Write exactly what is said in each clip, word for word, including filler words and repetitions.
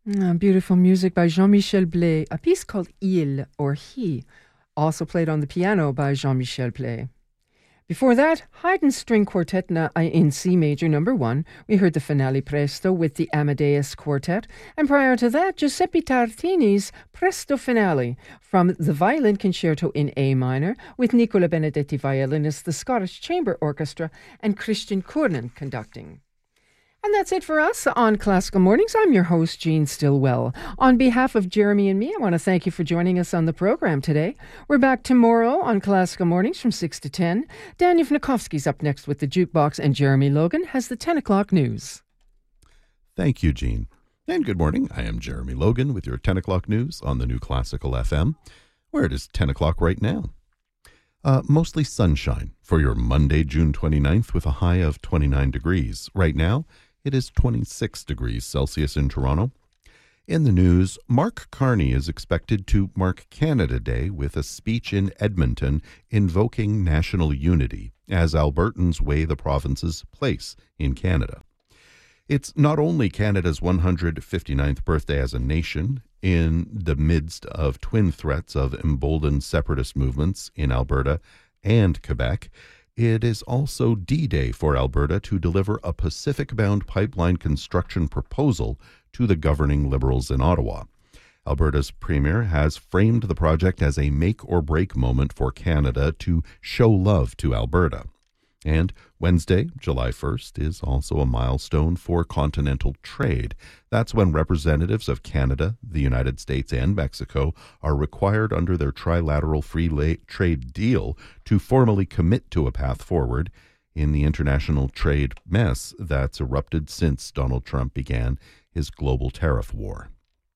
Ah, beautiful music by Jean-Michel Blé, a piece called Il, or He, also played on the piano by Jean-Michel Blé. Before that, Haydn String Quartet na- uh, in C major number one. We heard the finale presto with the Amadeus Quartet, and prior to that, Giuseppe Tartini's Presto Finale from the Violin Concerto in A minor with Nicola Benedetti violinist, the Scottish Chamber Orchestra, and Christian Kurnen conducting. And that's it for us on Classical Mornings. I'm your host, Jean Stillwell. On behalf of Jeremy and me, I want to thank you for joining us on the program today. We're back tomorrow on Classical Mornings from six to ten. Dan Yevnikovsky's up next with the Jukebox, and Jeremy Logan has the ten o'clock news. Thank you, Jean. And good morning. I am Jeremy Logan with your ten o'clock news on the New Classical F M, where it is ten o'clock right now. Uh, mostly sunshine for your Monday, June twenty-ninth, with a high of twenty-nine degrees. Right now, it is twenty-six degrees Celsius in Toronto. In the news, Mark Carney is expected to mark Canada Day with a speech in Edmonton invoking national unity as Albertans weigh the province's place in Canada. It's not only Canada's one hundred fifty-ninth birthday as a nation, in the midst of twin threats of emboldened separatist movements in Alberta and Quebec, it is also D-Day for Alberta to deliver a Pacific-bound pipeline construction proposal to the governing Liberals in Ottawa. Alberta's premier has framed the project as a make-or-break moment for Canada to show love to Alberta. And Wednesday, July first, is also a milestone for continental trade. That's when representatives of Canada, the United States, and Mexico are required under their trilateral free la- trade deal to formally commit to a path forward in the international trade mess that's erupted since Donald Trump began his global tariff war.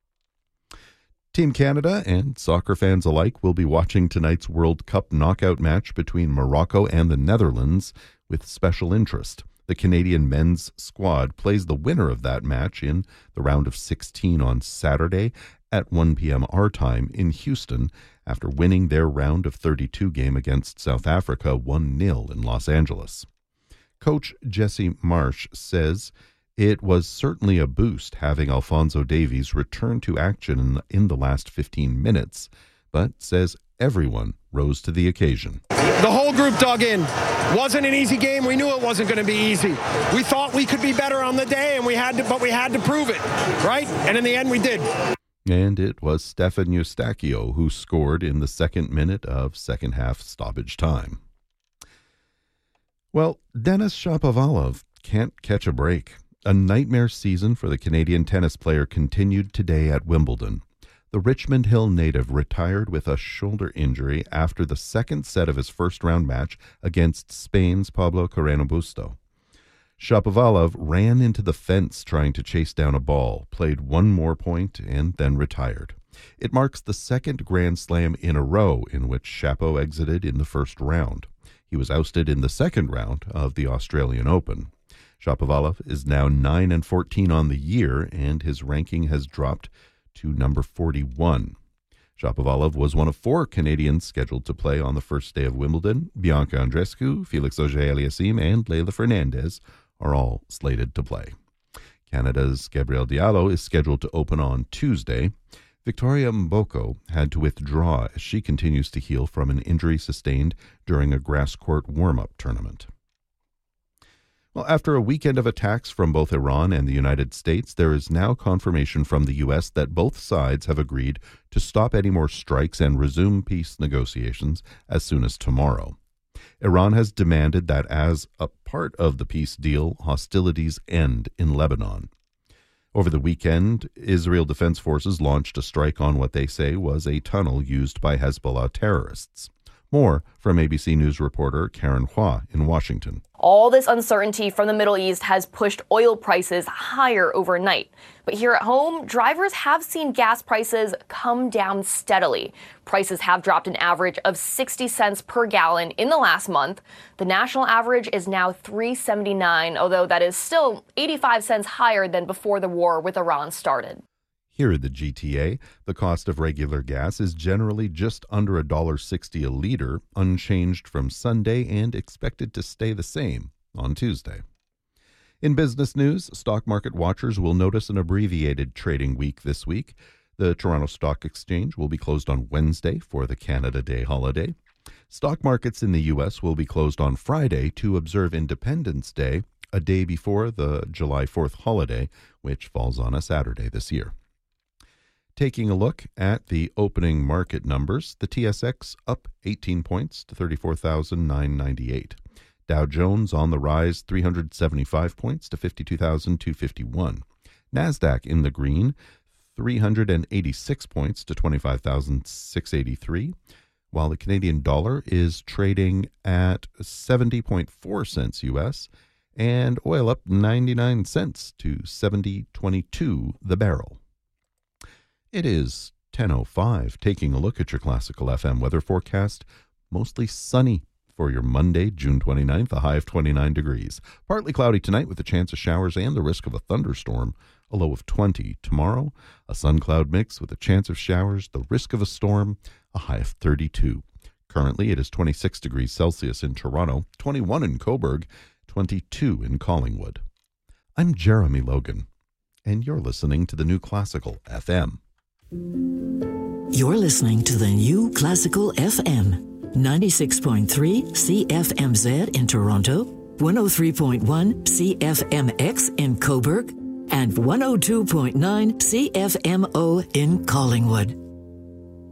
Team Canada and soccer fans alike will be watching tonight's World Cup knockout match between Morocco and the Netherlands with special interest. The Canadian men's squad plays the winner of that match in the round of sixteen on Saturday at one p.m. our time in Houston after winning their round of thirty-two game against South Africa one nil in Los Angeles. Coach Jesse Marsh says it was certainly a boost having Alphonso Davies return to action in the, in the last fifteen minutes, but says everyone rose to the occasion. The whole group dug in. Wasn't an easy game. We knew it wasn't going to be easy. We thought we could be better on the day, and we had to, but we had to prove it, right? And in the end, we did. And it was Stefan Eustachio who scored in the second minute of second half stoppage time. Well, Denis Shapovalov can't catch a break. A nightmare season for the Canadian tennis player continued today at Wimbledon. The Richmond Hill native retired with a shoulder injury after the second set of his first-round match against Spain's Pablo Carreno Busto. Shapovalov ran into the fence trying to chase down a ball, played one more point, and then retired. It marks the second Grand Slam in a row in which Shapo exited in the first round. He was ousted in the second round of the Australian Open. Shapovalov is now nine and fourteen on the year, and his ranking has dropped to number forty-one. Shapovalov was one of four Canadians scheduled to play on the first day of Wimbledon. Bianca Andreescu, Felix Auger-Aliassime, and Leylah Fernandez are all slated to play. Canada's Gabrielle Diallo is scheduled to open on Tuesday. Victoria Mboko had to withdraw as she continues to heal from an injury sustained during a grass court warm-up tournament. Well, after a weekend of attacks from both Iran and the United States, there is now confirmation from the U S that both sides have agreed to stop any more strikes and resume peace negotiations as soon as tomorrow. Iran has demanded that as a part of the peace deal, hostilities end in Lebanon. Over the weekend, Israel Defense Forces launched a strike on what they say was a tunnel used by Hezbollah terrorists. More from A B C News reporter Karen Hua in Washington. All this uncertainty from the Middle East has pushed oil prices higher overnight. But here at home, drivers have seen gas prices come down steadily. Prices have dropped an average of sixty cents per gallon in the last month. The national average is now three seventy-nine, although that is still eighty-five cents higher than before the war with Iran started. Here at the G T A, the cost of regular gas is generally just under one dollar sixty a liter, unchanged from Sunday and expected to stay the same on Tuesday. In business news, stock market watchers will notice an abbreviated trading week this week. The Toronto Stock Exchange will be closed on Wednesday for the Canada Day holiday. Stock markets in the U S will be closed on Friday to observe Independence Day, a day before the July fourth holiday, which falls on a Saturday this year. Taking a look at the opening market numbers, the T S X up eighteen points to thirty-four thousand nine hundred ninety-eight. Dow Jones on the rise three hundred seventy-five points to fifty-two thousand two hundred fifty-one. NASDAQ in the green three hundred eighty-six points to twenty-five thousand six hundred eighty-three, while the Canadian dollar is trading at seventy point four cents U S and oil up ninety-nine cents to seventy twenty-two the barrel. It is ten oh five. Taking a look at your Classical F M weather forecast, mostly sunny for your Monday, June twenty-ninth, a high of twenty-nine degrees. Partly cloudy tonight with a chance of showers and the risk of a thunderstorm, a low of twenty. Tomorrow, a sun-cloud mix with a chance of showers, the risk of a storm, a high of thirty-two. Currently, it is twenty-six degrees Celsius in Toronto, twenty-one in Cobourg, twenty-two in Collingwood. I'm Jeremy Logan, and you're listening to the New Classical F M. You're listening to the New Classical F M, ninety-six point three C F M Z in Toronto, one oh three point one C F M X in Cobourg, and one oh two point nine C F M O in Collingwood.